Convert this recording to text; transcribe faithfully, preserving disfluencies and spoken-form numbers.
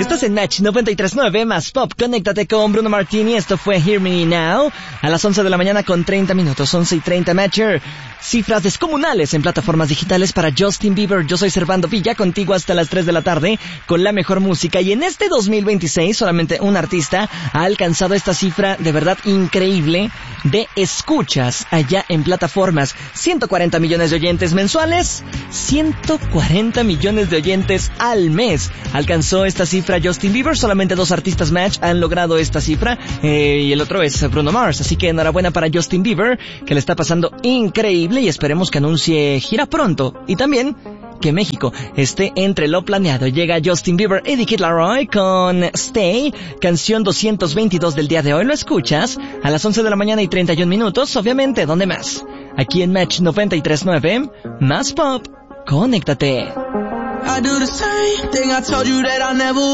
Estás en Match noventa y tres punto nueve más Pop. Conéctate con Bruno Martini. Esto fue Hear Me Now. A las once de la mañana con treinta minutos. once y treinta, Matcher. Cifras descomunales en plataformas digitales para Justin Bieber. Yo soy Servando Villa, contigo hasta las tres de la tarde con la mejor música. Y en este dos mil veintiséis solamente un artista ha alcanzado esta cifra de verdad increíble de escuchas allá en plataformas. ciento cuarenta millones de oyentes mensuales, ciento cuarenta millones de oyentes al mes. Alcanzó esta cifra Justin Bieber. Solamente dos artistas Match han logrado esta cifra, eh, y el otro es Bruno Mars. Así que enhorabuena para Justin Bieber, que le está pasando increíble, y esperemos que anuncie gira pronto. Y también que México esté entre lo planeado. Llega Justin Bieber y Kid Laroi con Stay, canción doscientos veintidós del día de hoy. Lo escuchas a las once de la mañana y treinta y un minutos. Obviamente, ¿dónde más? Aquí en Match noventa y tres punto nueve, más Pop. Conéctate. I do the same thing I told you that I never